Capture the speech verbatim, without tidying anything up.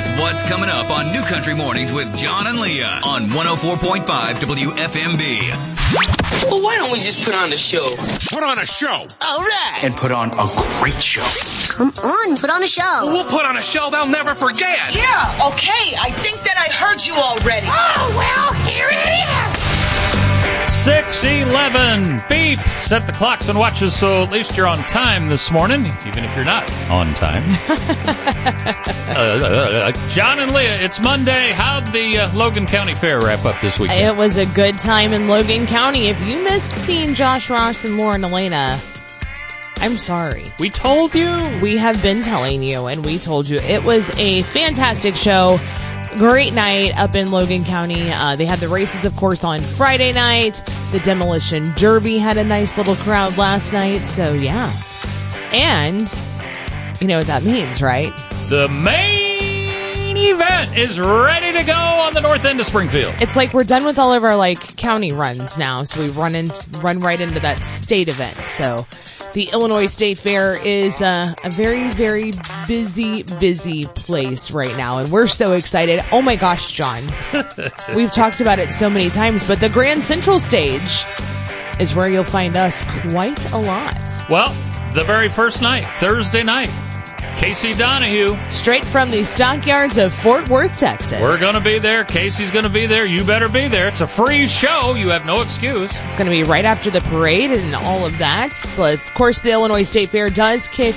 Here's what's coming up on New Country Mornings with John and Leah on one oh four point five W F M B. Well, why don't we just put on a show? Put on a show. All right. And put on a great show. Come on, put on a show. We'll put on a show they'll never forget. Yeah, okay. I think that I heard you already. Oh, well, here it is. six eleven. Beep. Set the clocks and watches so at least you're on time this morning, even if you're not on time. uh, John and Leah, it's Monday. How'd the uh, Logan County Fair wrap up this weekend? It was a good time in Logan County. If you missed seeing Josh Ross and Lauren Elena, I'm sorry. We told you. We have been telling you, and we told you. It was a fantastic show. Great night up in Logan County. Uh, they had the races, of course, on Friday night. The Demolition Derby had a nice little crowd last night. So, yeah. And you know what that means, right? The main event is ready to go on the north end of Springfield. It's like we're done with all of our, like, county runs now. So we run in, run right into that state event. So the Illinois State Fair is uh, a very, very busy, busy place right now. And we're so excited. Oh, my gosh, John. We've talked about it so many times, but the Grand Central Stage is where you'll find us quite a lot. Well, the very first night, Thursday night, Casey Donahue. Straight from the stockyards of Fort Worth, Texas. We're going to be there. Casey's going to be there. You better be there. It's a free show. You have no excuse. It's going to be right after the parade and all of that. But, of course, the Illinois State Fair does kick